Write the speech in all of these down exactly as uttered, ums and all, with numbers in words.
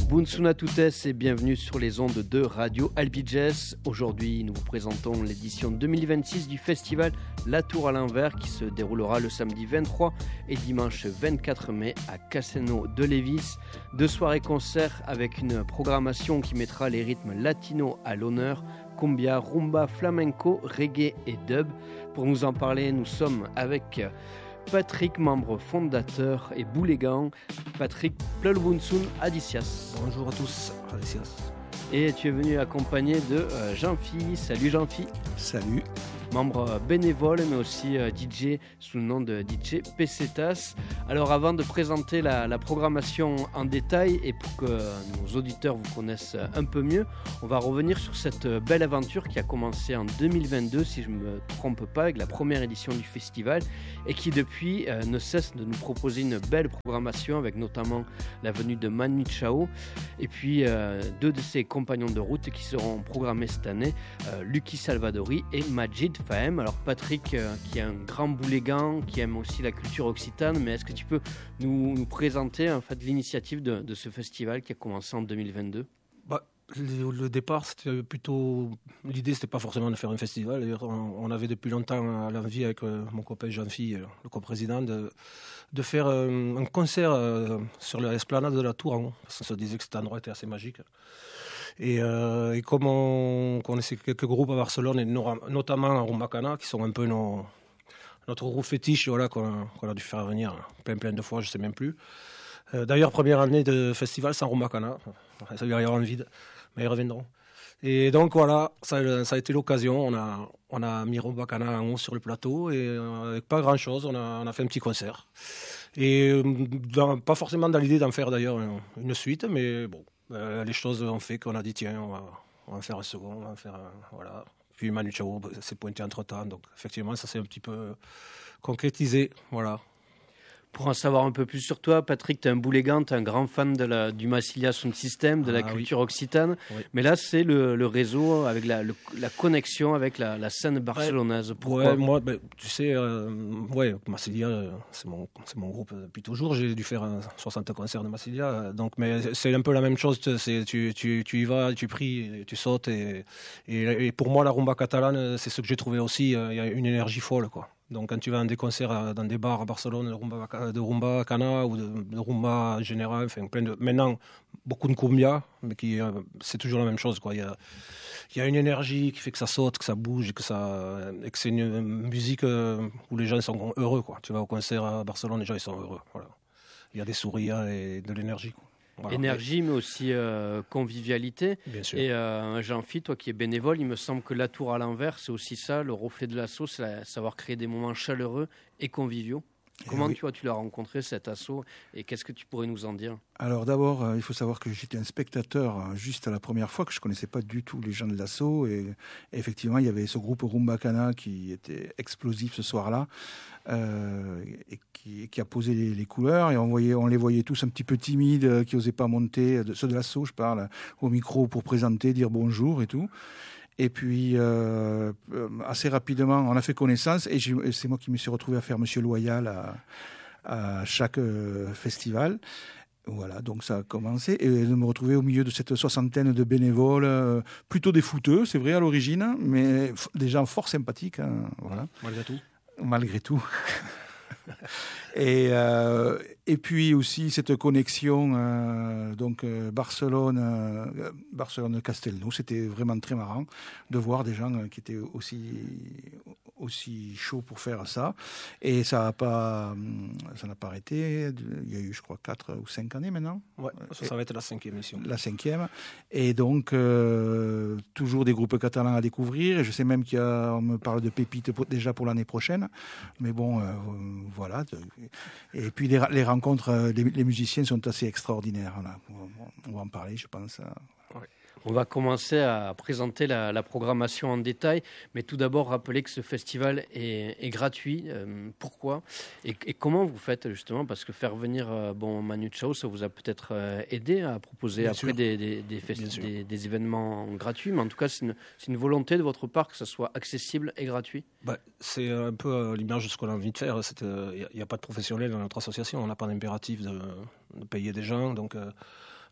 Bonsoir à toutes et bienvenue sur les ondes de Radio Albi Jazz. Aujourd'hui, nous vous présentons l'édition deux mille vingt-six du festival La Tour à l'Envers qui se déroulera le samedi vingt-trois et dimanche vingt-quatre mai à Casino de Lévis. Deux soirées concerts avec une programmation qui mettra les rythmes latinos à l'honneur, cumbia, rumba, flamenco, reggae et dub. Pour nous en parler, nous sommes avec Patrick, membre fondateur et boulégan. Patrick Plelbunsun Adicias. Bonjour à tous, Adicias. Et tu es venu accompagné de euh, Jean-Phi. Salut Jean-Phi. Salut. Membre bénévole mais aussi euh, D J sous le nom de D J Pesetas. Alors avant de présenter la, la programmation en détail et pour que nos auditeurs vous connaissent un peu mieux, on va revenir sur cette belle aventure qui a commencé en deux mille vingt-deux si je ne me trompe pas avec la première édition du festival et qui depuis euh, ne cesse de nous proposer une belle programmation avec notamment la venue de Manu Chao et puis euh, deux de ses compagnons de route qui seront programmés cette année, euh, Lucky Salvadori et Majid Fahem. Alors Patrick, euh, qui est un grand boulégan, qui aime aussi la culture occitane, mais est-ce que tu peux nous, nous présenter en fait l'initiative de, de ce festival qui a commencé en deux mille vingt-deux? Bah, le, le départ, c'était plutôt... L'idée, c'était pas forcément de faire un festival. D'ailleurs, on, on avait depuis longtemps l'envie avec euh, mon copain Jean-Phi, le coprésident, de, de faire euh, un concert euh, sur l'esplanade de la Tour en haut. Parce qu'on se disait que cet endroit était assez magique. Et, euh, et comme on connaissait quelques groupes à Barcelone, et notamment à Rumbacana, qui sont un peu nos, notre groupe fétiche, voilà, qu'on, qu'on a dû faire venir plein plein de fois, je ne sais même plus. Euh, d'ailleurs, première année de festival sans Rumbacana, ça va y avoir un vide, mais ils reviendront. Et donc voilà, ça, ça a été l'occasion, on a, on a mis Rumbacana en haut sur le plateau, et avec pas grand-chose, on a, on a fait un petit concert. Et dans, pas forcément dans l'idée d'en faire d'ailleurs une, une suite, mais bon. Euh, les choses ont fait qu'on a dit tiens on va, on va faire un second, on va faire un, voilà. Puis Manu Chao s'est pointé entre temps, donc effectivement ça s'est un petit peu concrétisé, voilà. Pour en savoir un peu plus sur toi, Patrick, tu es un boulégan, tu es un grand fan de la, du Massilia Sound System, de la ah, culture oui. occitane. Oui. Mais là, c'est le, le réseau avec la, le, la connexion avec la, la scène barcelonaise. Pourquoi? Ouais, moi, ben, tu sais, euh, ouais, Massilia, c'est mon, c'est mon groupe depuis toujours. J'ai dû faire soixante concerts de Massilia. Donc, mais c'est un peu la même chose. C'est, tu, tu, tu y vas, tu pries, tu sautes. Et, et, et pour moi, la rumba catalane, c'est ce que j'ai trouvé aussi. Il y a une énergie folle, quoi. Donc quand tu vas dans des concerts, dans des bars à Barcelone, de rumba, de rumba cana ou de, de rumba général, enfin plein de, maintenant beaucoup de cumbia, mais qui, c'est toujours la même chose, quoi. Il y a, il y a une énergie qui fait que ça saute, que ça bouge, et que ça, et que c'est une musique où les gens sont heureux, quoi. Tu vas au concert à Barcelone, les gens ils sont heureux, voilà. Il y a des sourires et de l'énergie, quoi. Voilà. Énergie, mais aussi euh, convivialité. Bien sûr. Et euh, Jean-Phi, toi qui es bénévole, il me semble que la Tour à l'Envers, c'est aussi ça, le reflet de l'assaut, c'est la, savoir créer des moments chaleureux et conviviaux. Comment eh oui. tu, vois, tu l'as rencontré, cet assaut, et qu'est-ce que tu pourrais nous en dire? Alors d'abord, euh, il faut savoir que j'étais un spectateur euh, juste à la première fois, que je ne connaissais pas du tout les gens de l'assaut. Et, et effectivement, il y avait ce groupe Rumbacana qui était explosif ce soir-là, euh, et qui, qui a posé les, les couleurs. Et on, voyait, on les voyait tous un petit peu timides, euh, qui n'osaient pas monter, de, ceux de l'assaut, je parle, au micro pour présenter, dire bonjour et tout. Et puis, euh, assez rapidement, on a fait connaissance et, et c'est moi qui me suis retrouvé à faire Monsieur Loyal à, à chaque euh, festival. Voilà, donc ça a commencé. Et de me retrouver au milieu de cette soixantaine de bénévoles, euh, plutôt des fouteux, c'est vrai à l'origine, mais f- des gens fort sympathiques. Hein, voilà. Malgré tout. Malgré tout. Et, euh, et puis aussi cette connexion euh, donc euh, Barcelone euh, Barcelone Castelnau, c'était vraiment très marrant de voir des gens euh, qui étaient aussi aussi chauds pour faire ça, et ça a pas ça n'a pas arrêté. Il y a eu je crois quatre ou cinq années maintenant. Ouais, ça, ça va être la cinquième émission. La cinquième, et donc euh, toujours des groupes catalans à découvrir. Et je sais même qu'il y a, on me parle de pépites pour, déjà pour l'année prochaine, mais bon. Euh, Voilà. Et puis les, les rencontres, les, les musiciens sont assez extraordinaires. Là. On va en parler, je pense. Ouais. On va commencer à présenter la, la programmation en détail, mais tout d'abord rappeler que ce festival est, est gratuit. Euh, pourquoi et, et comment vous faites justement? Parce que faire venir euh, bon, Manu Chao, ça vous a peut-être euh, aidé à proposer Bien après des, des, des, festi- des, des événements gratuits, mais en tout cas c'est une, c'est une volonté de votre part que ça soit accessible et gratuit. Bah, c'est un peu euh, l'image de ce qu'on a envie de faire. Il n'y euh, a, a pas de professionnels dans notre association, on n'a pas d'impératif de, de payer des gens, donc... Euh,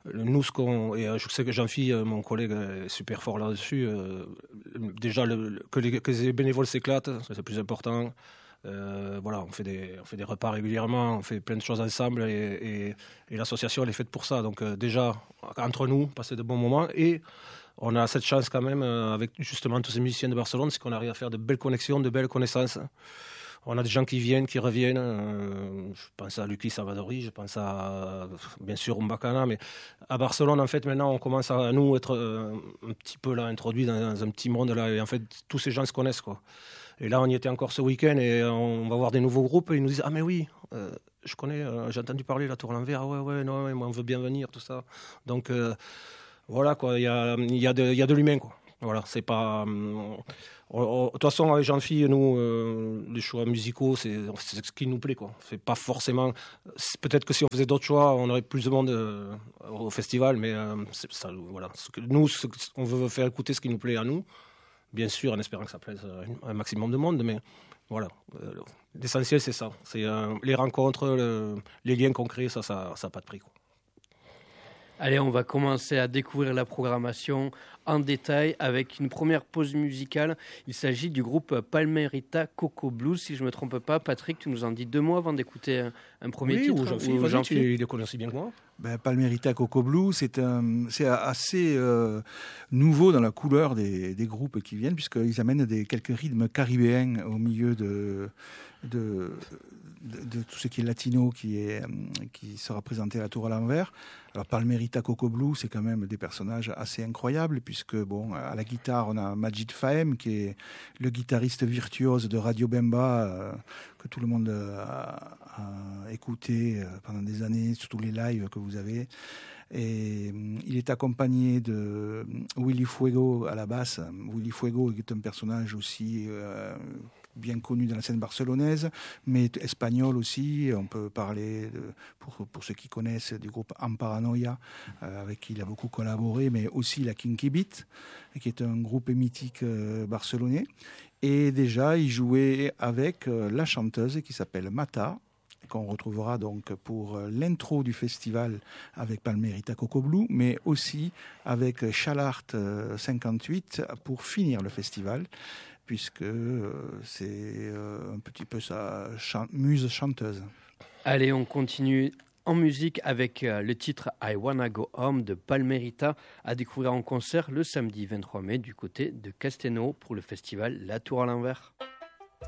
Nous, ce qu'on, et je sais que Jean-Philippe, mon collègue, est super fort là-dessus. Euh, déjà, le, que, les, que les bénévoles s'éclatent, c'est le plus important. Euh, voilà, on fait, des, on fait des repas régulièrement, on fait plein de choses ensemble et, et, et l'association, elle est faite pour ça. Donc euh, déjà, entre nous, passer de bons moments. Et on a cette chance quand même, euh, avec justement tous ces musiciens de Barcelone, c'est qu'on arrive à faire de belles connexions, de belles connaissances. On a des gens qui viennent, qui reviennent. Euh, je pense à Lucky Salvadori, je pense à, bien sûr, Umbacana. Mais à Barcelone, en fait, maintenant, on commence à, nous, être euh, un petit peu là, introduits dans, dans un petit monde. Là, et en fait, tous ces gens se connaissent, quoi. Et là, on y était encore ce week-end et on va voir des nouveaux groupes. Et ils nous disent « Ah, mais oui, euh, je connais, euh, j'ai entendu parler de la Tour à l'envers. Ah ouais, ouais, non, ouais, moi, on veut bien venir, tout ça. » Donc, euh, voilà, quoi. Il y a, y a de, y a de l'humain, quoi. Voilà, c'est pas... Hum, de toute façon, avec Jean-Philippe, nous, euh, les choix musicaux, c'est, c'est ce qui nous plaît, quoi. C'est pas forcément... C'est, peut-être que si on faisait d'autres choix, on aurait plus de monde euh, au festival, mais euh, c'est ça, voilà. Ce que, nous, ce, on veut faire écouter ce qui nous plaît à nous, bien sûr, en espérant que ça plaise à un maximum de monde, mais voilà. Euh, l'essentiel, c'est ça. C'est euh, les rencontres, le, les liens qu'on crée, ça, ça n'a pas de prix, quoi. Allez, on va commencer à découvrir la programmation en détail avec une première pause musicale. Il s'agit du groupe Palmerita Coco Blues, si je ne me trompe pas. Patrick, tu nous en dis deux mots avant d'écouter un, un premier oui, titre. Ou Jean-Philippe, ou Jean-Philippe. Tu les connais aussi bien que moi. Ben, Palmerita Coco Blues, c'est, un, c'est assez euh, nouveau dans la couleur des, des groupes qui viennent, puisqu'ils amènent des, quelques rythmes caribéens au milieu de... de De, de tout ce qui est latino qui, est, qui sera présenté à la Tour à l'envers. Alors Palmerita Coco Blue, c'est quand même des personnages assez incroyables, puisque bon, à la guitare, on a Majid Fahem, qui est le guitariste virtuose de Radio Bemba, euh, que tout le monde a, a écouté pendant des années, sur tous les lives que vous avez. Et il est accompagné de Willy Fuego à la basse. Willy Fuego est un personnage aussi... Euh, bien connu dans la scène barcelonaise, mais espagnol aussi. On peut parler, de, pour, pour ceux qui connaissent, du groupe Amparanoia, euh, avec qui il a beaucoup collaboré, mais aussi la Kinky Beat, qui est un groupe mythique euh, barcelonais. Et déjà, il jouait avec euh, la chanteuse qui s'appelle Mata, qu'on retrouvera donc pour l'intro du festival avec Palmerita Coco Blue, mais aussi avec Chalart cinquante-huit pour finir le festival, puisque euh, c'est euh, un petit peu sa chan- muse chanteuse. Allez, on continue en musique avec euh, le titre I Wanna Go Home de Palmerita, à découvrir en concert le samedi vingt-trois mai du côté de Castelnau pour le festival La Tour à l'envers.